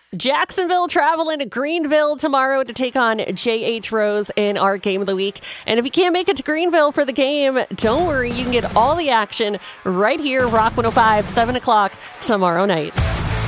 Jacksonville traveling to Greenville tomorrow to take on J.H. Rose in our Game of the Week. And if you can't make it to Greenville for the game, don't worry. You can get all the action right here, Rock 105, 7 o'clock tomorrow night.